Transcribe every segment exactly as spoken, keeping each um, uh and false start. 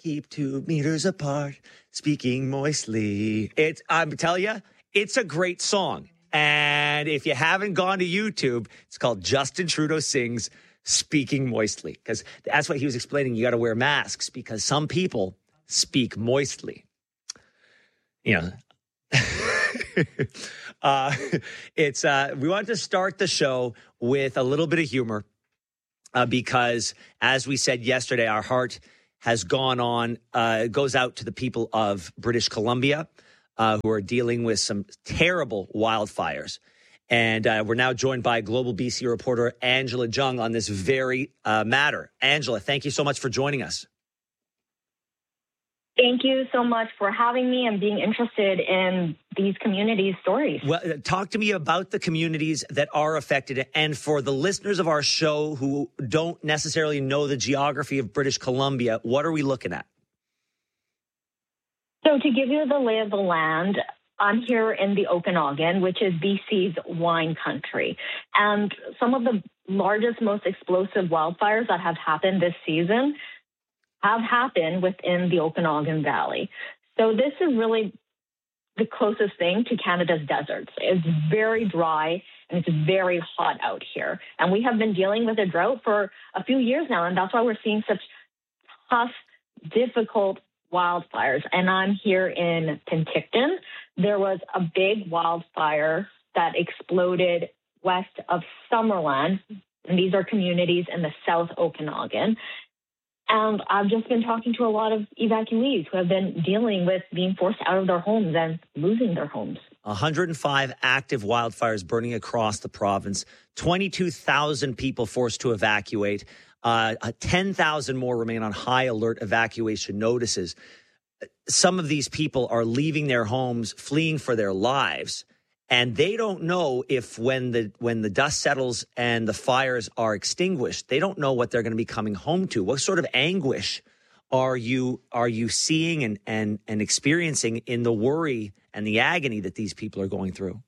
keep two meters apart, speaking moistly. It's, I'm telling you, it's a great song. And if you haven't gone to YouTube, it's called Justin Trudeau Sings Speaking Moistly. Because that's what he was explaining. You got to wear masks because some people speak moistly. You know, uh, it's uh, we wanted to start the show with a little bit of humor uh, because, as we said yesterday, our heart has gone on, uh, goes out to the people of British Columbia uh, who are dealing with some terrible wildfires. And uh, we're now joined by Global B C reporter Angela Jung on this very uh, matter. Angela, thank you so much for joining us. Thank you so much for having me and being interested in these communities' stories. Well, talk to me about the communities that are affected. And for the listeners of our show who don't necessarily know the geography of British Columbia, what are we looking at? So to give you the lay of the land, I'm here in the Okanagan, which is B C's wine country. And some of the largest, most explosive wildfires that have happened this season have happened within the Okanagan Valley. So this is really the closest thing to Canada's deserts. It's very dry and it's very hot out here. And we have been dealing with a drought for a few years now, and that's why we're seeing such tough, difficult wildfires. And I'm here in Penticton. There was a big wildfire that exploded west of Summerland, and these are communities in the South Okanagan. And I've just been talking to a lot of evacuees who have been dealing with being forced out of their homes and losing their homes. one hundred five active wildfires burning across the province, twenty-two thousand people forced to evacuate, uh, ten thousand more remain on high alert evacuation notices. Some of these people are leaving their homes, fleeing for their lives. And they don't know if when the when the dust settles and the fires are extinguished, they don't know what they're going to be coming home to. What sort of anguish are you are you seeing and and and experiencing in the worry and the agony that these people are going through?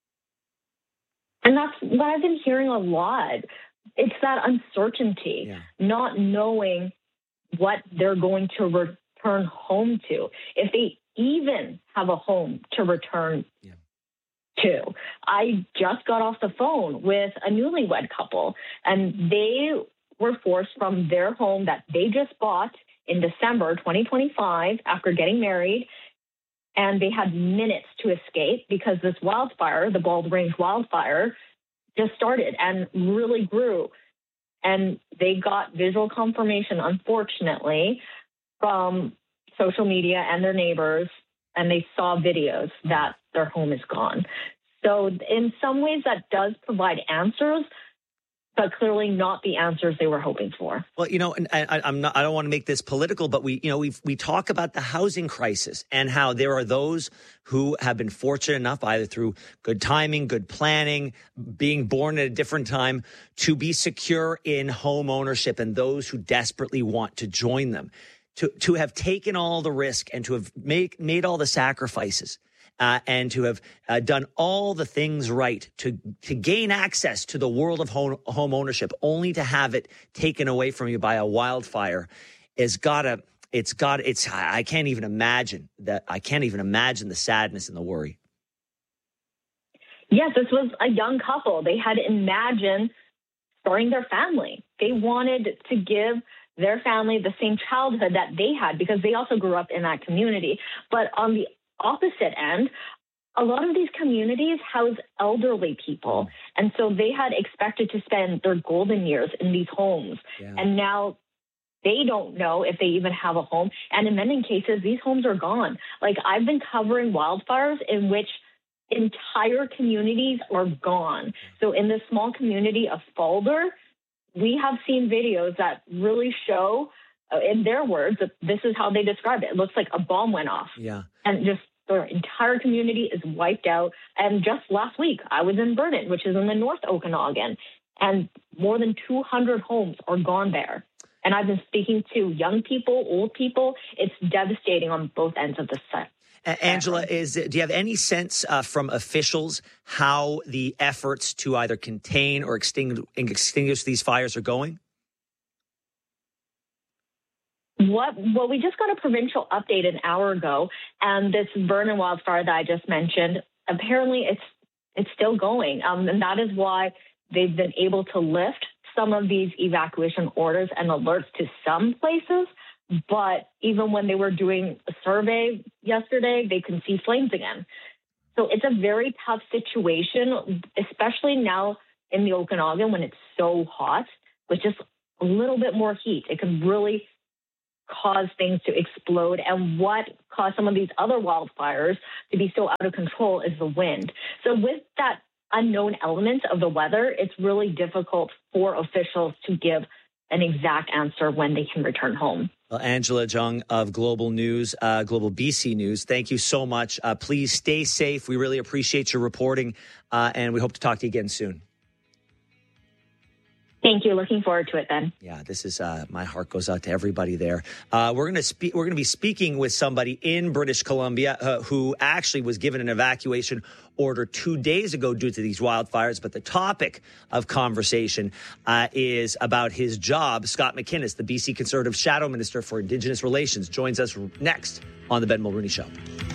And that's what I've been hearing a lot. It's that uncertainty, yeah. Not knowing what they're going to return home to, if they even have a home to return yeah. to. I just got off the phone with a newlywed couple, and they were forced from their home that they just bought in December twenty twenty-five after getting married, and they had minutes to escape because this wildfire, the Bald Range wildfire, just started and really grew. And they got visual confirmation, unfortunately, from social media and their neighbors, and they saw videos that their home is gone. So in some ways that does provide answers, but clearly not the answers they were hoping for. Well, you know, and I, I'm not, I don't want to make this political, but we, you know, we we talk about the housing crisis and how there are those who have been fortunate enough, either through good timing, good planning, being born at a different time, to be secure in home ownership, and those who desperately want to join them, to to have taken all the risk and to have make, made all the sacrifices. Uh, and to have uh, done all the things right to to gain access to the world of home, home ownership, only to have it taken away from you by a wildfire, is gotta. It's got. It's. I can't even imagine that. I can't even imagine the sadness and the worry. Yes, this was a young couple. They had imagined starting their family. They wanted to give their family the same childhood that they had because they also grew up in that community. But on the opposite end, a lot of these communities house elderly people. And so they had expected to spend their golden years in these homes. Yeah. And now they don't know if they even have a home. And in many cases, these homes are gone. Like, I've been covering wildfires in which entire communities are gone. So in this small community of Falder, we have seen videos that really show, uh, in their words, that this is how they describe it. It looks like a bomb went off. Yeah. And just their entire community is wiped out. And just last week, I was in Burnet, which is in the North Okanagan, and more than two hundred homes are gone there. And I've been speaking to young people, old people. It's devastating on both ends of the set. Uh, Angela, is do you have any sense uh, from officials how the efforts to either contain or extinguish, extinguish these fires are going? what, well, we just got a provincial update an hour ago, and this Vernon wildfire that I just mentioned, apparently it's it's still going. Um, and that is why they've been able to lift some of these evacuation orders and alerts to some places. But even when they were doing a survey yesterday, they can see flames again. So it's a very tough situation, especially now in the Okanagan when it's so hot. With just a little bit more heat, it can really cause things to explode. And what caused some of these other wildfires to be so out of control is the wind. So with that unknown element of the weather, it's really difficult for officials to give an exact answer when they can return home. Well, Angela Jung of Global News, uh, Global B C News, thank you so much. Uh, please stay safe. We really appreciate your reporting, uh, and we hope to talk to you again soon. Thank you. Looking forward to it then. Yeah, this is uh, my heart goes out to everybody there. Uh, we're going to speak. We're going to be speaking with somebody in British Columbia uh, who actually was given an evacuation order two days ago due to these wildfires. But the topic of conversation uh, is about his job. Scott McInnes, the B C Conservative Shadow Minister for Indigenous Relations, joins us next on the Ben Mulrooney Show.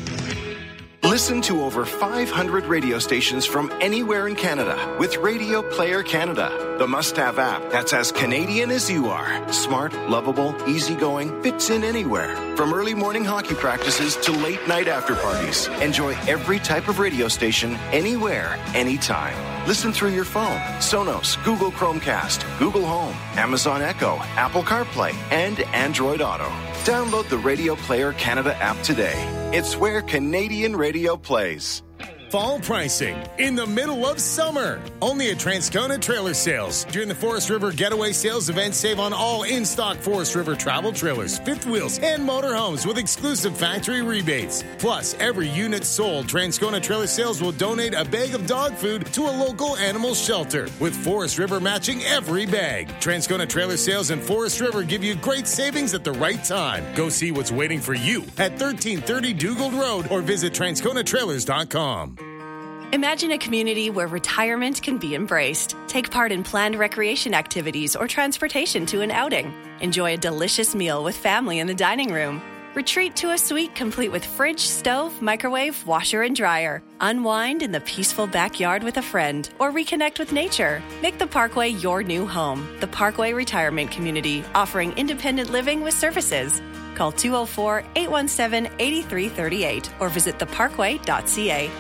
Listen to over five hundred radio stations from anywhere in Canada with Radio Player Canada, the must-have app that's as Canadian as you are. Smart, lovable, easygoing, fits in anywhere. From early morning hockey practices to late night after parties. Enjoy every type of radio station, anywhere, anytime. Listen through your phone, Sonos, Google Chromecast, Google Home, Amazon Echo, Apple CarPlay, and Android Auto. Download the Radio Player Canada app today. It's where Canadian radio plays. Fall pricing in the middle of summer. Only at Transcona Trailer Sales. During the Forest River Getaway Sales event, save on all in-stock Forest River travel trailers, fifth wheels, and motorhomes with exclusive factory rebates. Plus, every unit sold, Transcona Trailer Sales will donate a bag of dog food to a local animal shelter, with Forest River matching every bag. Transcona Trailer Sales and Forest River give you great savings at the right time. Go see what's waiting for you at thirteen thirty Dugald Road or visit transcona trailers dot com. Imagine a community where retirement can be embraced. Take part in planned recreation activities or transportation to an outing. Enjoy a delicious meal with family in the dining room. Retreat to a suite complete with fridge, stove, microwave, washer, and dryer. Unwind in the peaceful backyard with a friend or reconnect with nature. Make the Parkway your new home. The Parkway Retirement Community, offering independent living with services. Call two oh four, eight one seven, eight three three eight or visit the parkway dot c a.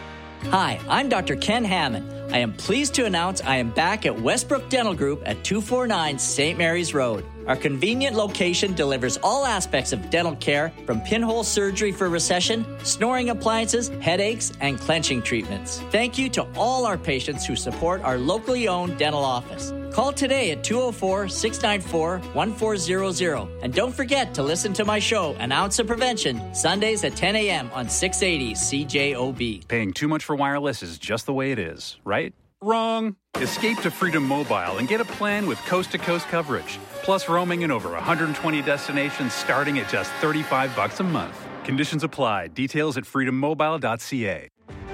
Hi, I'm Doctor Ken Hammond. I am pleased to announce I am back at Westbrook Dental Group at two forty-nine Saint Mary's Road. Our convenient location delivers all aspects of dental care, from pinhole surgery for recession, snoring appliances, headaches, and clenching treatments. Thank you to all our patients who support our locally owned dental office. Call today at two oh four, six nine four, one four zero zero. And don't forget to listen to my show, An Ounce of Prevention, Sundays at ten a.m. on six eighty C J O B. Paying too much for wireless is just the way it is, right? Wrong. Escape to Freedom Mobile and get a plan with coast-to-coast coverage, plus roaming in over one hundred twenty destinations starting at just thirty-five bucks a month. Conditions apply. Details at freedom mobile dot c a.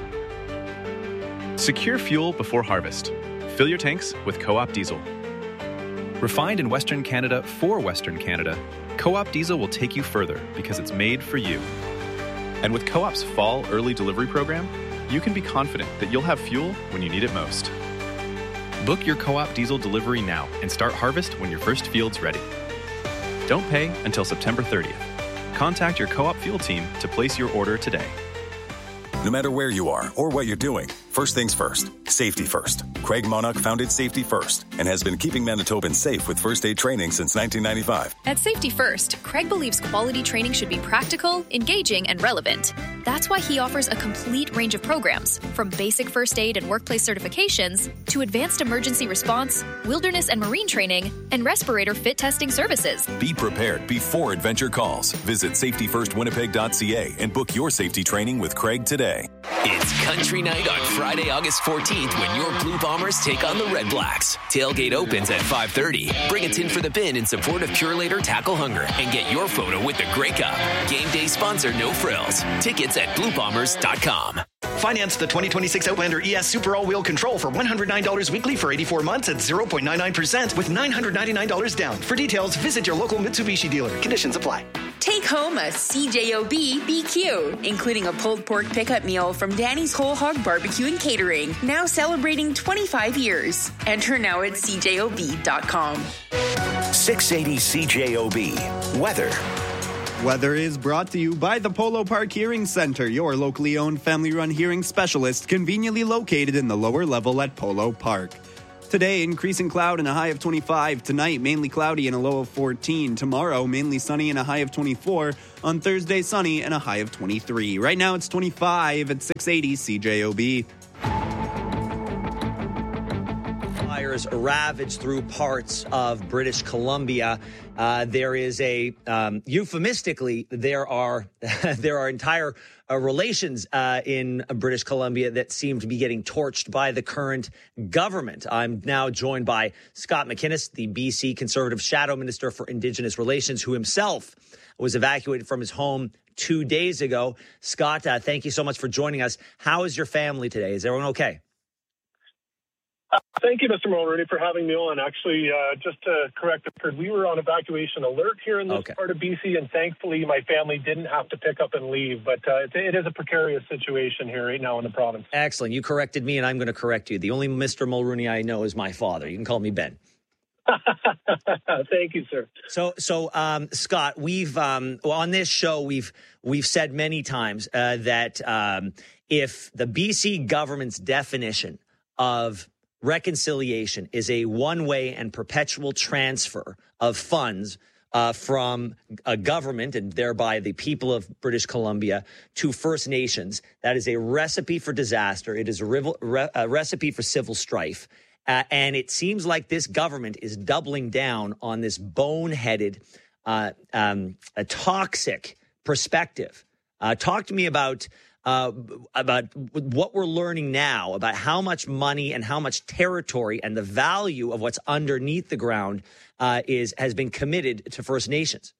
Secure fuel before harvest. Fill your tanks with Co-op Diesel. Refined in Western Canada for Western Canada, Co-op Diesel will take you further because it's made for you. And with Co-op's Fall Early Delivery Program, you can be confident that you'll have fuel when you need it most. Book your Co-op Diesel delivery now and start harvest when your first field's ready. Don't pay until September thirtieth. Contact your Co-op fuel team to place your order today. No matter where you are or what you're doing, first things first, safety first. Craig Monarch founded Safety First and has been keeping Manitobans safe with first aid training since nineteen ninety-five. At Safety First, Craig believes quality training should be practical, engaging, and relevant. That's why he offers a complete range of programs, from basic first aid and workplace certifications to advanced emergency response, wilderness and marine training, and respirator fit testing services. Be prepared before adventure calls. Visit safety first winnipeg dot c a and book your safety training with Craig today. It's Country Night on Friday, August fourteenth, when your Blue Bombers take on the Red Blacks. Tailgate opens at five thirty. Bring a tin for the bin in support of Purelator Tackle Hunger and get your photo with the Grey Cup. Game day sponsor No Frills. Tickets at blue bombers dot com. Finance the twenty twenty-six Outlander E S Super All-Wheel Control for one hundred nine dollars weekly for eighty-four months at zero point nine nine percent with nine hundred ninety-nine dollars down. For details, visit your local Mitsubishi dealer. Conditions apply. Take home a C J O B B Q, including a pulled pork pickup meal from Danny's Whole Hog Barbecue and Catering, now celebrating twenty-five years. Enter now at C J O B dot com. six eighty C J O B. Weather. Weather is brought to you by the Polo Park Hearing Center, your locally owned family-run hearing specialist, conveniently located in the lower level at Polo Park. Today, increasing cloud and a high of twenty-five. Tonight, mainly cloudy and a low of fourteen. Tomorrow, mainly sunny and a high of twenty-four. On Thursday, sunny and a high of twenty-three. Right now, it's twenty-five at six eighty C J O B. Fires ravage through parts of British Columbia. Uh, there is a um, euphemistically there are there are entire uh, relations uh, in British Columbia that seem to be getting torched by the current government. I'm now joined by Scott McInnes, the B C Conservative Shadow Minister for Indigenous Relations, who himself was evacuated from his home two days ago. Scott, uh, thank you so much for joining us. How is your family today? Is everyone okay? Uh, thank you, Mister Mulrooney, for having me on. Actually, uh, just to correct the record, we were on evacuation alert here in this okay. part of B C, and thankfully my family didn't have to pick up and leave. But uh, it, it is a precarious situation here right now in the province. Excellent. You corrected me, and I'm going to correct you. The only Mister Mulrooney I know is my father. You can call me Ben. Thank you, sir. So, so um, Scott, we've um, well, on this show we've we've said many times uh, that um, if the B C government's definition of reconciliation is a one-way and perpetual transfer of funds uh, from a government and thereby the people of British Columbia to First Nations, that is a recipe for disaster. It is a, re- re- a recipe for civil strife. Uh, and it seems like this government is doubling down on this boneheaded, uh, um, a toxic perspective. Uh, talk to me about uh, about what we're learning now about how much money and how much territory and the value of what's underneath the ground uh, is has been committed to First Nations.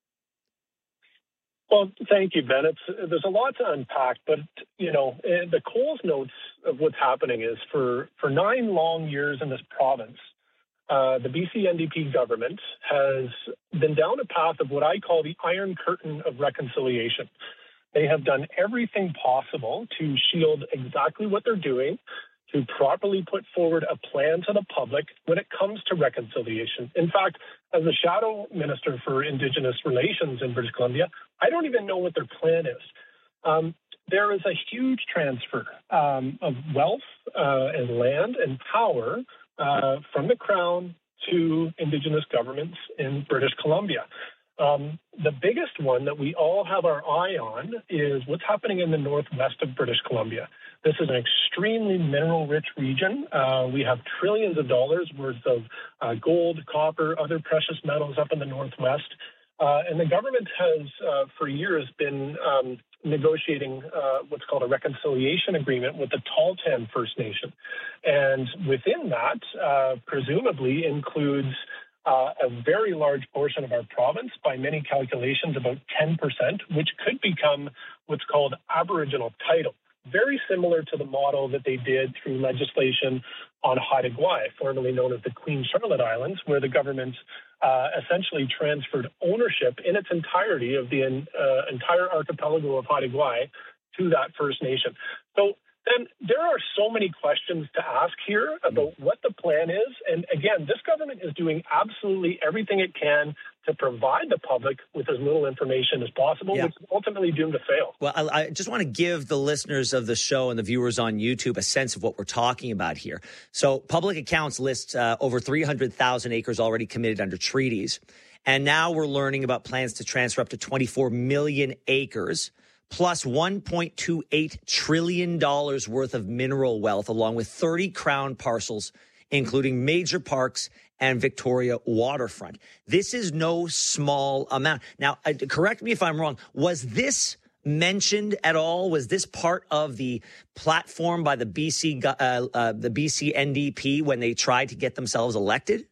Well, thank you, Ben. It's, there's a lot to unpack, but, you know, the Coles notes of what's happening is for, for nine long years in this province, uh, the B C N D P government has been down a path of what I call the Iron Curtain of reconciliation. They have done everything possible to shield exactly what they're doing, to properly put forward a plan to the public when it comes to reconciliation. In fact, as the Shadow Minister for Indigenous Relations in British Columbia, I don't even know what their plan is. Um, there is a huge transfer um, of wealth uh, and land and power uh, from the Crown to Indigenous governments in British Columbia. Um, the biggest one that we all have our eye on is what's happening in the northwest of British Columbia. This is an extremely mineral-rich region. Uh, we have trillions of dollars worth of uh, gold, copper, other precious metals up in the northwest. Uh, and the government has, uh, for years, been um, negotiating uh, what's called a reconciliation agreement with the Tahltan First Nation. And within that, uh, presumably includes Uh, a very large portion of our province, by many calculations about ten percent, which could become what's called Aboriginal title, very similar to the model that they did through legislation on Haida Gwaii, formerly known as the Queen Charlotte Islands, where the government uh, essentially transferred ownership in its entirety of the uh, entire archipelago of Haida Gwaii to that First Nation. So then there are so many questions to ask here about what the plan is. And again, this government is doing absolutely everything it can to provide the public with as little information as possible, yeah. which is ultimately doomed to fail. Well, I, I just want to give the listeners of the show and the viewers on YouTube a sense of what we're talking about here. So Public Accounts lists uh, over three hundred thousand acres already committed under treaties. And now we're learning about plans to transfer up to twenty-four million acres plus one point two eight trillion dollars worth of mineral wealth, along with thirty crown parcels, including major parks and Victoria waterfront. This is no small amount. Now, uh, correct me if I'm wrong. Was this mentioned at all? Was this part of the platform by the B C uh, uh, the B C N D P when they tried to get themselves elected?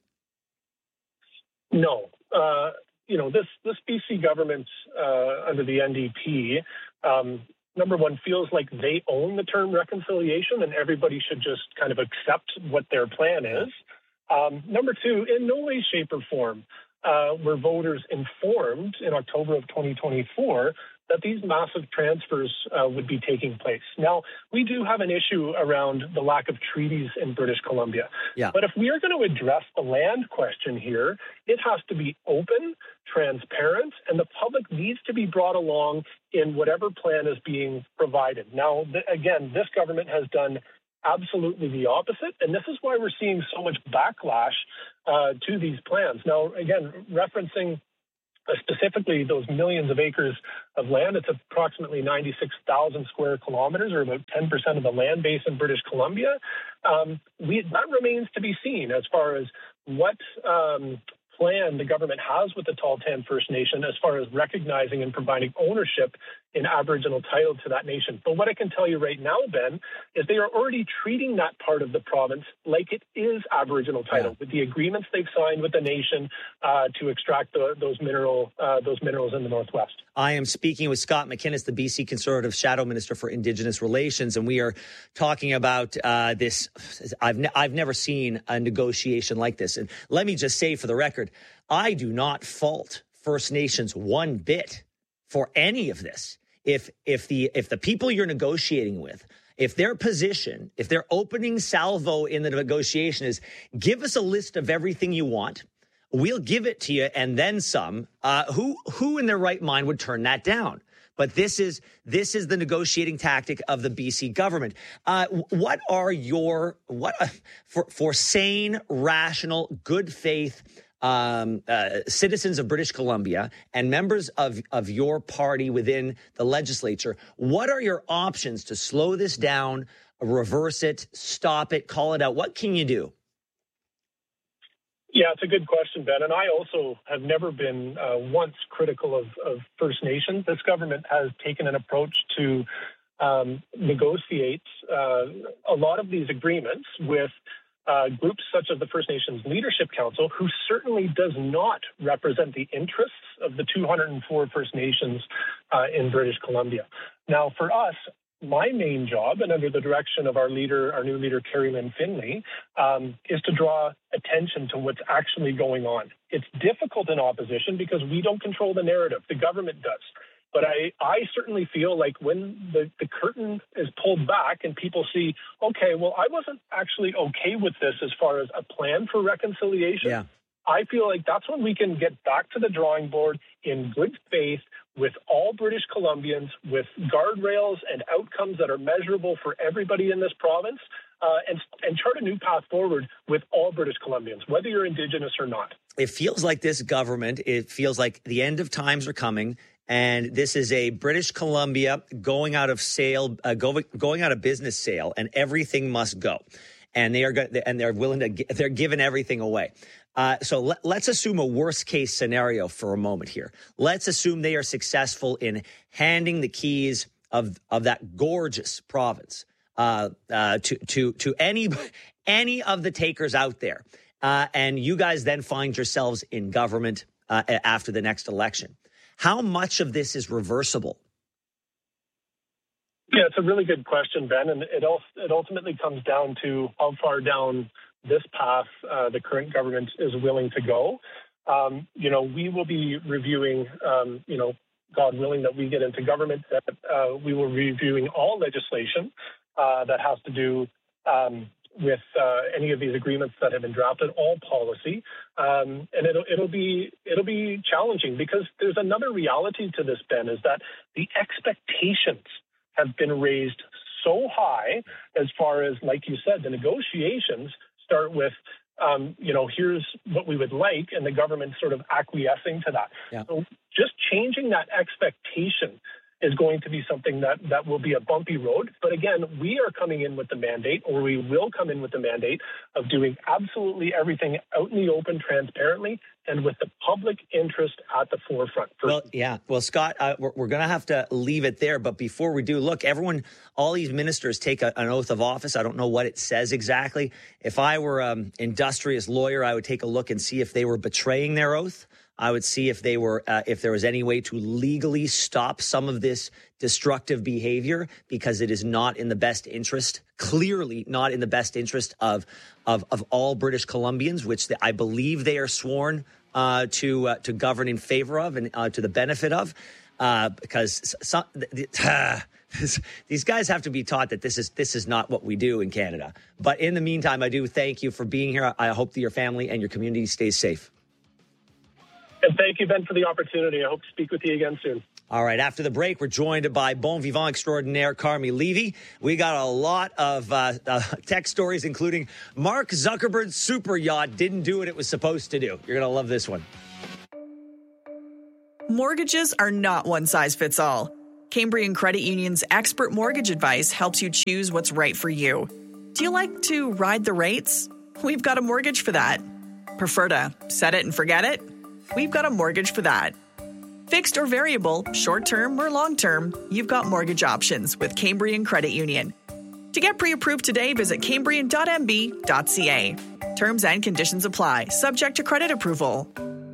No. Uh, you know, this, this B C government uh, under the N D P Um, number one, feels like they own the term reconciliation and everybody should just kind of accept what their plan is. Um, number two, in no way, shape, or form uh, were voters informed in October of twenty twenty-four that these massive transfers uh, would be taking place. Now, we do have an issue around the lack of treaties in British Columbia. Yeah. But if we are going to address the land question here, it has to be open, transparent, and the public needs to be brought along in whatever plan is being provided. Now, th- again, this government has done absolutely the opposite, and this is why we're seeing so much backlash uh, to these plans. Now, again, referencing Uh, specifically those millions of acres of land. It's approximately ninety-six thousand square kilometers, or about ten percent of the land base in British Columbia. Um, we, that remains to be seen as far as what um, plan the government has with the Tahltan First Nation as far as recognizing and providing ownership in Aboriginal title to that nation. But what I can tell you right now, Ben, is they are already treating that part of the province like it is Aboriginal title, yeah. with the agreements they've signed with the nation uh, to extract the, those mineral uh, those minerals in the Northwest. I am speaking with Scott McInnes, the B C Conservative Shadow Minister for Indigenous Relations, and we are talking about uh, this. I've ne- I've never seen a negotiation like this. And let me just say, for the record, I do not fault First Nations one bit for any of this. If if the if the people you're negotiating with, if their position, if their opening salvo in the negotiation is give us a list of everything you want, we'll give it to you and then some, uh, who who in their right mind would turn that down? But this is this is the negotiating tactic of the B C government. Uh, what are your what uh, for for sane, rational, good faith Um, uh, citizens of British Columbia and members of, of your party within the legislature, what are your options to slow this down, reverse it, stop it, call it out? What can you do? Yeah, it's a good question, Ben. And I also have never been uh, once critical of, of First Nations. This government has taken an approach to um, negotiate uh, a lot of these agreements with Uh, groups such as the First Nations Leadership Council, who certainly does not represent the interests of the two hundred four First Nations uh, in British Columbia. Now, for us, my main job, and under the direction of our leader, our new leader, Carrie Lynn Finley, um, is to draw attention to what's actually going on. It's difficult in opposition because we don't control the narrative. The government does. But I, I certainly feel like when the, the curtain is pulled back and people see, okay, well, I wasn't actually okay with this as far as a plan for reconciliation. Yeah. I feel like that's when we can get back to the drawing board in good faith with all British Columbians, with guardrails and outcomes that are measurable for everybody in this province, uh, and, and chart a new path forward with all British Columbians, whether you're Indigenous or not. It feels like this government, it feels like the end of times are coming. And this is a British Columbia going out of sale, uh, go, going out of business sale, and everything must go. And they are, and they're willing to, they're giving everything away. Uh, so let, let's assume a worst case scenario for a moment here. Let's assume they are successful in handing the keys of of that gorgeous province uh, uh, to to to any any of the takers out there, uh, and you guys then find yourselves in government uh, after the next election. How much of this is reversible? Yeah, it's a really good question, Ben, and it also, it ultimately comes down to how far down this path uh, the current government is willing to go. Um, you know, we will be reviewing, um, you know, God willing that we get into government, that uh, we will be reviewing all legislation uh, that has to do um, with uh, any of these agreements that have been drafted, all policy, um, and it'll it'll be it'll be challenging because there's another reality to this, Ben, is that the expectations have been raised so high as far as, like you said, the negotiations start with, um, you know, here's what we would like, and the government sort of acquiescing to that. Yeah. So just changing that expectation is going to be something that, that will be a bumpy road. But again, we are coming in with the mandate, or we will come in with the mandate of doing absolutely everything out in the open, transparently, and with the public interest at the forefront. Well, yeah. Well, Scott, uh, we're, we're going to have to leave it there. But before we do, look, everyone, all these ministers take a, an oath of office. I don't know what it says exactly. If I were an industrious lawyer, I would take a look and see if they were betraying their oath. I would see if they were uh, if there was any way to legally stop some of this destructive behavior, because it is not in the best interest, clearly not in the best interest of of, of all British Columbians, which the, I believe they are sworn uh, to uh, to govern in favor of and uh, to the benefit of, uh, because some, uh, these guys have to be taught that this is this is not what we do in Canada. But in the meantime, I do thank you for being here. I hope that your family and your community stays safe. And thank you, Ben, for the opportunity. I hope to speak with you again soon. All right. After the break, we're joined by Bon Vivant extraordinaire Carmi Levy. We got a lot of uh, uh, tech stories, including Mark Zuckerberg's super yacht didn't do what it was supposed to do. You're going to love this one. Mortgages are not one size fits all. Cambrian Credit Union's expert mortgage advice helps you choose what's right for you. Do you like to ride the rates? We've got a mortgage for that. Prefer to set it and forget it? We've got a mortgage for that. Fixed or variable, short-term or long-term, you've got mortgage options with Cambrian Credit Union. To get pre-approved today, visit cambrian dot m b dot c a. Terms and conditions apply, subject to credit approval.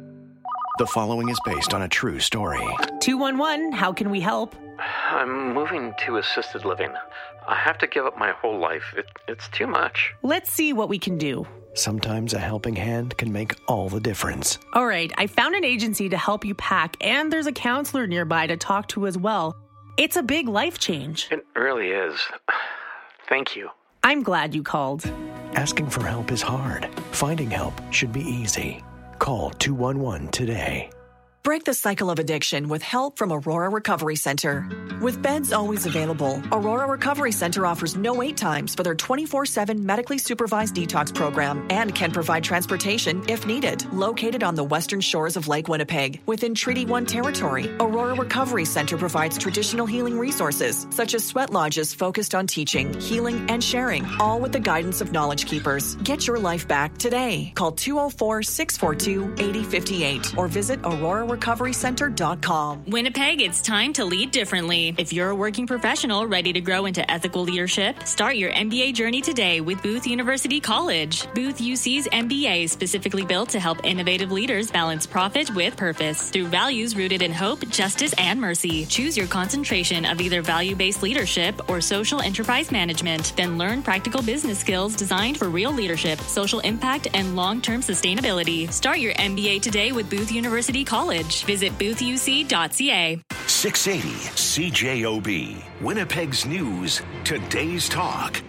The following is based on a true story. two one one, how can we help? I'm moving to assisted living. I have to give up my whole life. It, it's too much. Let's see what we can do. Sometimes a helping hand can make all the difference. All right, I found an agency to help you pack, and there's a counselor nearby to talk to as well. It's a big life change. It really is. Thank you. I'm glad you called. Asking for help is hard. Finding help should be easy. Call two one one today. Break the cycle of addiction with help from Aurora Recovery Center. With beds always available, Aurora Recovery Center offers no wait times for their twenty-four seven medically supervised detox program and can provide transportation if needed. Located on the western shores of Lake Winnipeg, within Treaty one territory, Aurora Recovery Center provides traditional healing resources such as sweat lodges focused on teaching, healing, and sharing, all with the guidance of Knowledge Keepers. Get your life back today. Call two oh four, six four two, eight oh five eight or visit aurora recovery center dot com. Winnipeg, it's time to lead differently. If you're a working professional ready to grow into ethical leadership, start your M B A journey today with Booth University College. Booth U C's M B A is specifically built to help innovative leaders balance profit with purpose through values rooted in hope, justice, and mercy. Choose your concentration of either value-based leadership or social enterprise management. Then learn practical business skills designed for real leadership, social impact, and long-term sustainability. Start your M B A today with Booth University College. Visit booth u c dot c a. six eighty C J O B, Winnipeg's News, today's talk.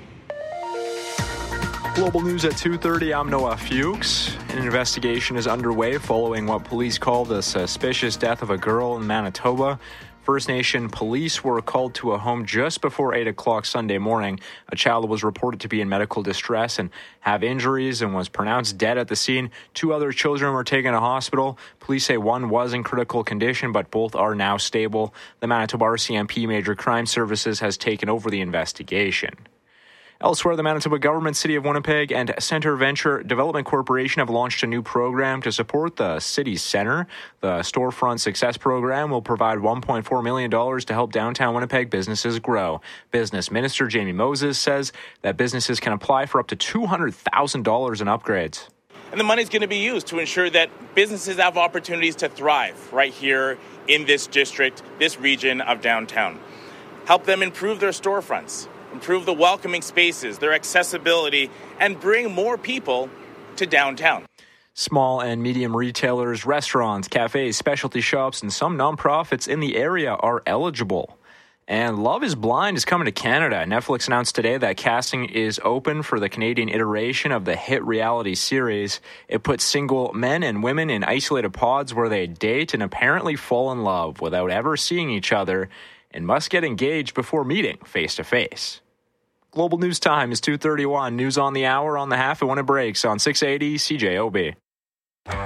Global News at two thirty, I'm Noah Fuchs. An investigation is underway following what police call the suspicious death of a girl in Manitoba. First Nation police were called to a home just before eight o'clock Sunday morning. A child was reported to be in medical distress and have injuries and was pronounced dead at the scene. Two other children were taken to hospital. Police say one was in critical condition, but both are now stable. The Manitoba R C M P Major Crime Services has taken over the investigation. Elsewhere, the Manitoba government, City of Winnipeg, and Centre Venture Development Corporation have launched a new program to support the city's centre. The Storefront Success Program will provide one point four million dollars to help downtown Winnipeg businesses grow. Business Minister Jamie Moses says that businesses can apply for up to two hundred thousand dollars in upgrades. And the money is going to be used to ensure that businesses have opportunities to thrive right here in this district, this region of downtown. Help them improve their storefronts, improve the welcoming spaces, their accessibility, and bring more people to downtown. Small and medium retailers, restaurants, cafes, specialty shops, and some nonprofits in the area are eligible. And Love is Blind is coming to Canada. Netflix announced today that casting is open for the Canadian iteration of the hit reality series. It puts single men and women in isolated pods where they date and apparently fall in love without ever seeing each other, and must get engaged before meeting face-to-face. Global News Time is two thirty-one. News on the hour on the half and when it breaks on six eighty C J O B.